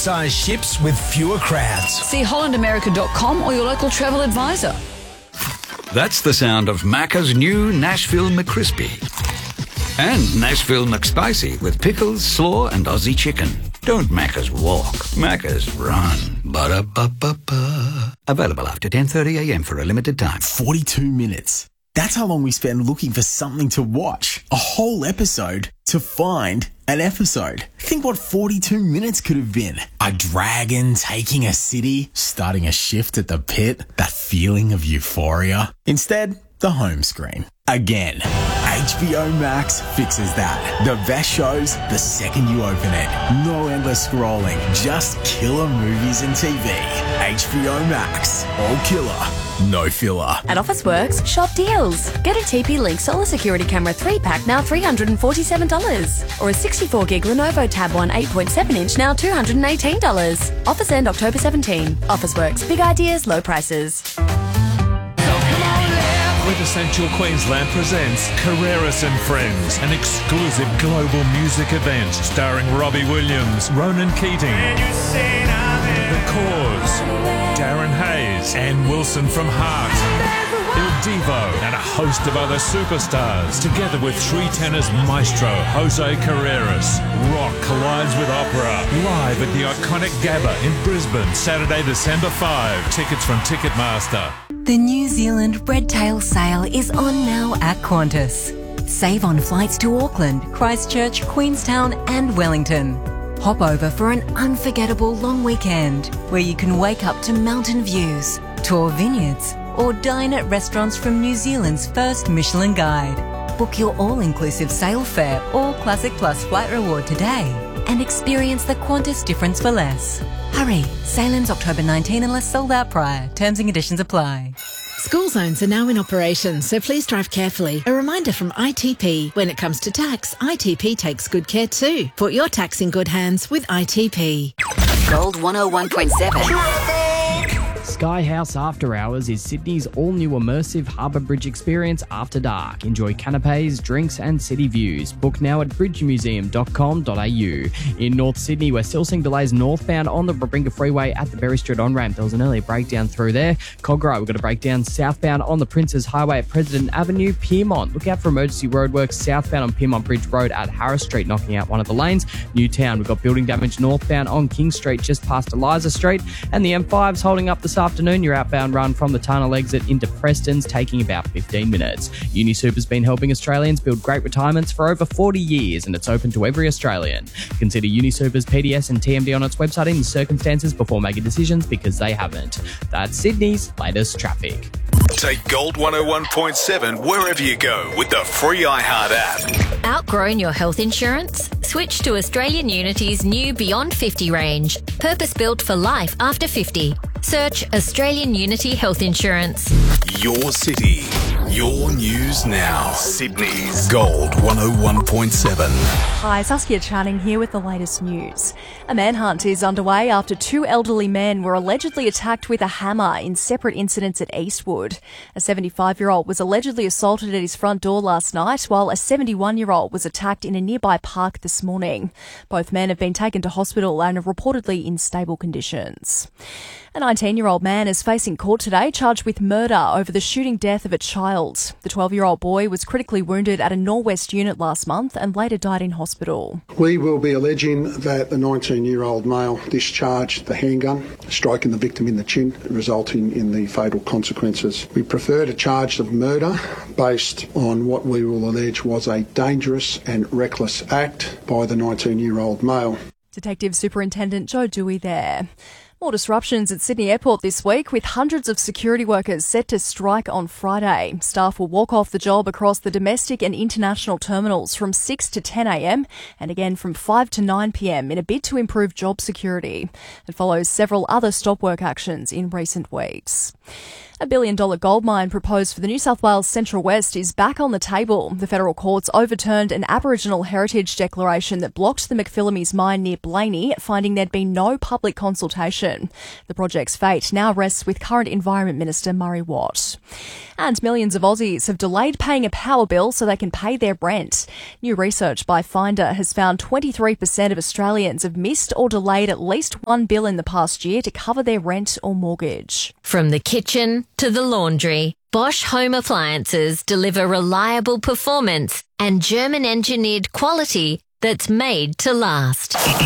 medium-sized ships with fewer crowds. See hollandamerica.com or your local travel advisor. That's the sound of Macca's new Nashville McCrispy. And Nashville McSpicy with pickles, slaw and Aussie chicken. Don't Macca's walk, Macca's run. Ba-da-ba-ba-ba. Available after 10:30am for a limited time. 42 minutes. That's how long we spend looking for something to watch. A whole episode to find an episode. Think what 42 minutes could have been. A dragon taking a city, starting a shift at the pit, that feeling of euphoria. Instead, the home screen. Again, HBO Max fixes that. The best shows the second you open it. No endless scrolling, just killer movies and TV. HBO Max, all killer, no filler. At Officeworks, shop deals. Get a TP-Link solar security camera 3-pack now $347. Or a 64-gig Lenovo Tab 1 8.7-inch now $218. Offers end October 17. Officeworks, big ideas, low prices. Quintessential Queensland presents Carreras and Friends, an exclusive global music event starring Robbie Williams, Ronan Keating, The Cause, Darren Hayes, Ann Wilson from Heart, Il Divo, and a host of other superstars, together with three tenors maestro Jose Carreras. Rock collides with opera, live at the iconic Gabba in Brisbane, Saturday, December 5. Tickets from Ticketmaster. The New Zealand Redtail Sale is on now at Qantas. Save on flights to Auckland, Christchurch, Queenstown and Wellington. Hop over for an unforgettable long weekend where you can wake up to mountain views, tour vineyards or dine at restaurants from New Zealand's first Michelin Guide. Book your all-inclusive sail fare or Classic Plus flight reward today and experience the Qantas difference for less. Hurry, sailings October 19 unless sold out prior. Terms and conditions apply. School zones are now in operation, so please drive carefully. A reminder from ITP. When it comes to tax, ITP takes good care too. Put your tax in good hands with ITP. Gold 101.7. Sky House After Hours is Sydney's all-new immersive Harbour Bridge experience after dark. Enjoy canapes, drinks and city views. Book now at bridgemuseum.com.au. In North Sydney, we're still seeing delays northbound on the Babringa Freeway at the Berry Street on-ramp. There was an earlier breakdown through there. Cogra, we've got a breakdown southbound on the Princes Highway at President Avenue. Pyrmont, look out for emergency roadworks southbound on Pyrmont Bridge Road at Harris Street, knocking out one of the lanes. Newtown, we've got building damage northbound on King Street just past Eliza Street. And the M5's holding up this afternoon. Your outbound run from the tunnel exit into Preston's taking about 15 minutes. UniSuper's been helping Australians build great retirements for over 40 years and it's open to every Australian. Consider UniSuper's PDS and TMD on its website in the circumstances before making decisions because they haven't. That's Sydney's latest traffic. Take Gold 101.7 wherever you go with the free iHeart app. Outgrown your health insurance? Switch to Australian Unity's new Beyond 50 range. Purpose-built for life after 50. Search Australian Unity Health Insurance. Your city, your news now. Sydney's Gold 101.7. Hi, Saskia Channing here with the latest news. A manhunt is underway after two elderly men were allegedly attacked with a hammer in separate incidents at Eastwood. A 75-year-old was allegedly assaulted at his front door last night, while a 71-year-old was attacked in a nearby park this morning. Both men have been taken to hospital and are reportedly in stable conditions. A 19-year-old man is facing court today, charged with murder over the shooting death of a child. The 12-year-old boy was critically wounded at a Norwest unit last month and later died in hospital. We will be alleging that the 19-year-old male discharged the handgun, striking the victim in the chin, resulting in the fatal consequences. We prefer to charge of murder based on what we will allege was a dangerous and reckless act by the 19-year-old male. Detective Superintendent Joe Dewey there. More disruptions at Sydney Airport this week, with hundreds of security workers set to strike on Friday. Staff will walk off the job across the domestic and international terminals from 6 to 10 a.m. and again from 5 to 9 p.m. in a bid to improve job security. It follows several other stop work actions in recent weeks. A $1 billion gold mine proposed for the New South Wales Central West is back on the table. The federal courts overturned an Aboriginal heritage declaration that blocked the McPhillamys mine near Blaney, finding there'd been no public consultation. The project's fate now rests with current Environment Minister Murray Watt. And millions of Aussies have delayed paying a power bill so they can pay their rent. New research by Finder has found 23% of Australians have missed or delayed at least one bill in the past year to cover their rent or mortgage. From the kitchen to the laundry, Bosch Home Appliances deliver reliable performance and German-engineered quality that's made to last.